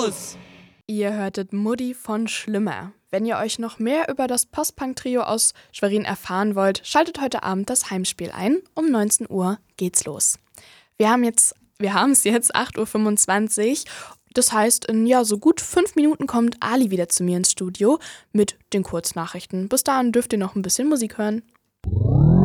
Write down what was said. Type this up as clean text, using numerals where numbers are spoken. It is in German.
los! Ihr hörtet Mutti von Schlimmer. Wenn ihr euch noch mehr über das Post-Punk-Trio aus Schwerin erfahren wollt, schaltet heute Abend das Heimspiel ein. Um 19 Uhr geht's los. Wir haben es jetzt 8.25 Uhr. Das heißt, in so gut 5 Minuten kommt Ali wieder zu mir ins Studio mit den Kurznachrichten. Bis dahin dürft ihr noch ein bisschen Musik hören.